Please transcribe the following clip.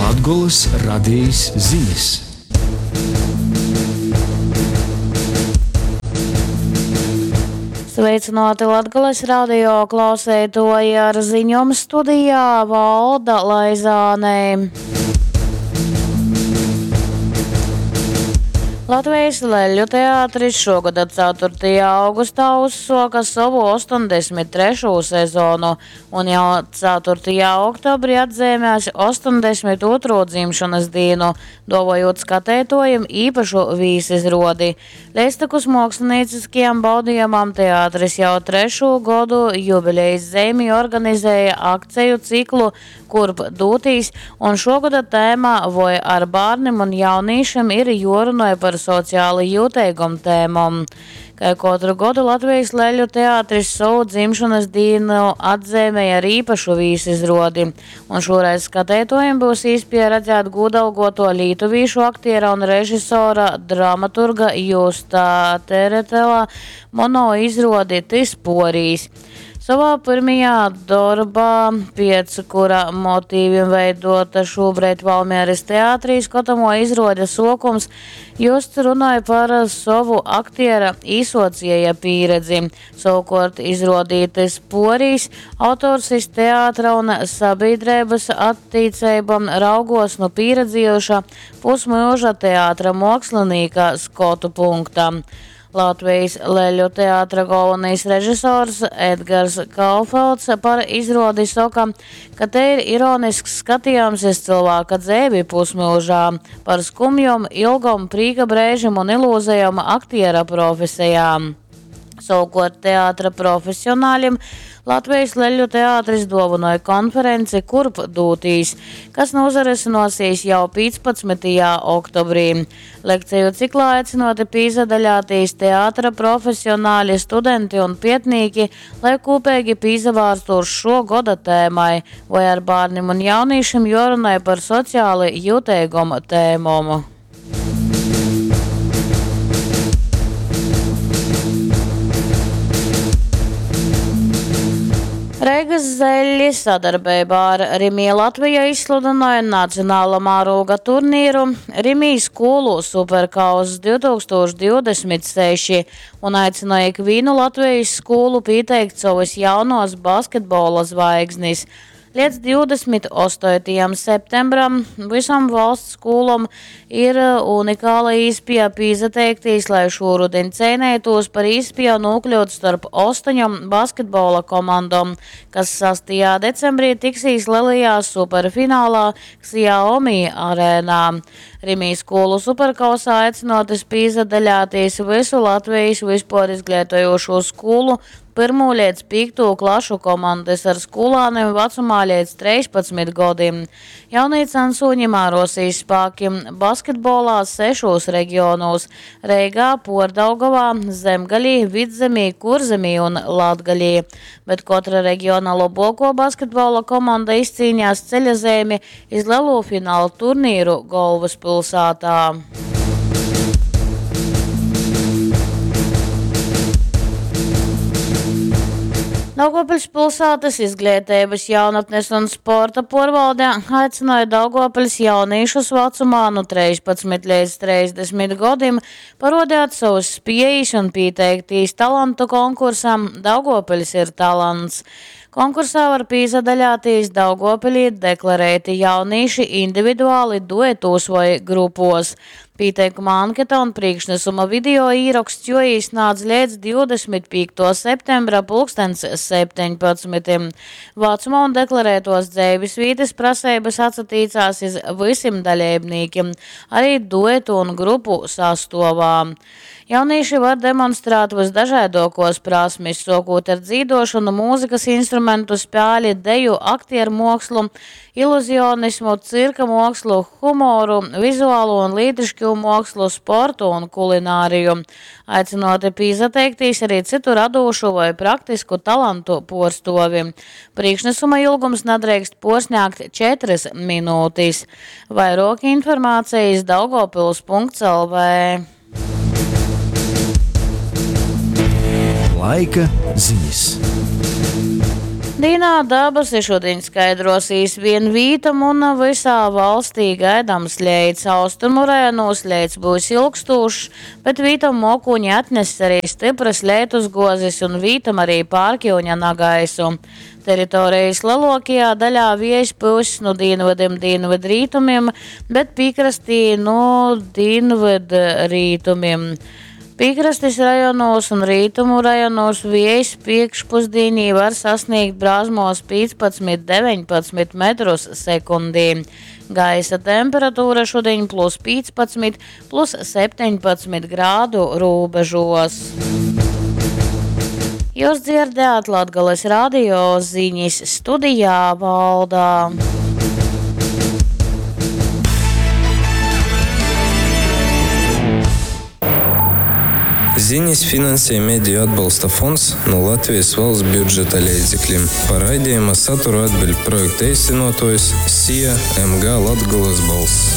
Latgoles radijas ziņas. Sveicināti Latgoles radio klausētoji, ar ziņojumu studijā Valda Laizāne. Latvijas Leļļu teātris šogad 4. augustā uzsoka savu 83. sezonu un jau 4. oktobrī atzīmēs 82. dzimšanas dienu, dovojot skatētojiem īpašu vīsizrodi. Līdztekus mākslinieciskajam baudījumam teātris jau 3. gadu jubilejas zīmī organizēja akciju ciklu Kurp dūtīs, un šogada tēmā vai ar bērniem un jaunīšiem ir jārunāja par sociāli jūtīgumu tēmām. Kā katru gadu Latvijas Leļļu teātris savu dzimšanas dienu atzīmēja ar īpašu vīsizrodi, un šoreiz skatētojiem būs iespēja redzēt gūdalgoto lietuvīšu aktiera un režisora dramaturga Justa Teretela mono izrodi Tisporīs. Savā pirmajā darbā, pēc kura motīviem veidota šobrīd Valmieras teātrī skatamo izrode sokums, Justs runāja par savu aktiera īsocieja pieredzi. Savukārt izrodītas Porīs autors iz teātra un sabiedrības attīcībām raugos no pieredzījuša pusmūža teātra mākslinieka skatu punkta. Latvijas Leļļu teātra galvenais režisors Edgars Kaufelds par izrodi saka, ka te ir ironisks skatījums iz cilvēka dzīvi pusmūžā, par skumjom, ilgom, prīka brēžam un ilūzijām aktiera profesijām. Savukārt teātra profesionāļiem Latvijas Leļļu teātris dāvināja konferenci Kurp dūtīs, kas norisinosies jau 15. oktobrī. Lekciju ciklā aicinoti pīzadaļātīs teātra profesionāļi, studenti un pietnīki, lai kopīgi pīzavārstos šo goda tēmai, vai ar bērniem un jaunīšiem jārunāja par sociāli jūtīgumu tēmumu. Reigas Zeļļi sadarbībā ar Rimī Latvija izsludināja nacionāla mēroga turnīru Rimī skolu Superkausas 2026 un aicināja ikvienu Latvijas skolu pieteikt savus jaunos basketbola zvaigznis. Līdz 28. septembram visam valsts skolom ir unikāla iespēja pīzateiktīs, lai šoruden cīnētos par iespēju nokļūt starp 8 basketbola komandām, kas 6. decembrī tiksīs lielajā superfinālā Xiaomi arēnā. Rimī skolu superkausā aicinotas pīzadaļāties visu Latvijas vispār izglītojošo skolu 1. līdz 5. klašu komandas ar skolāniem vecumā līdz 13 gadiem. Jaunie censoņi mērosīs spēkiem basketbolā 6 reģionos – Reigā, Pordaugavā, Zemgalī, Vidzemī, Kurzemī un Latgalī. Bet katra reģiona labāko basketbola komanda izcīņās ceļazīmi iz lielo finālu turnīru galvaspilsētā. Daugavpils pilsētas izglītības, jaunatnes un sporta porvalde aicināja Daugavpils jaunīšus vecumā no 13 līdz 30 gadiem parodēt savus spējas un pieteiktīs talantu konkursam Daugavpils ir talants. Konkursā var pīzadaļāties Daugavpilī deklarēti jaunīši individuāli duetos vai grupos. Pieteikuma anketa un priekšnesuma video īraksts jo iznāca līdz 25. septembra 17. Vecuma un deklarētos dzēvis vītes prasības atsatīcās iz visiem dalībniekiem, arī duetu un grupu sastāvā. Jaunīši var demonstrēt visdažādākos prasmes, sākot ar dzīdošanu, mūzikas instrumentu spēli, deju, aktieru mākslu, iluzionismu, cirka mākslu, humoru, vizuālo un līdrišķu mākslu, sportu un kulināriju. Aicinoti pīzateiktīs arī citu radošu vai praktisku talantu porstovi. Priekšnesuma ilgums nedrīkst posņākt 4 minūtes. Vairāk informācijas daugavpils.lv. Laika ziņas. Dīnā debesis šodien skaidrosīs vien vītam un visā valstī gaidāms ļeids. Austrumu rajonos ļeids būs ilgstūšs, bet vītam mokuņi atnes arī stipras lietus gozes un vītam arī pārkļūņa nagaisu. Teritorijas lielākajā daļā vējš pūs no dienvidrietumiem, bet piekrastī no dienvidrietumiem. Piekrastes rajonos un rietumu rajonos vējš priekšpusdienī var sasniegt brāzmos 15–19 metrus sekundī. Gaisa temperatūra šodien +15, +17 grādu robežos. Jūs dzirdējāt Latgales radio ziņas, studijā Valdā. Ziņas finansē Mediju atbalsta fonds no Latvijas valsts budžeta līdzekļiem. Par raidījuma saturu atbild projekta īstenotājs SIA MG Latgales balss.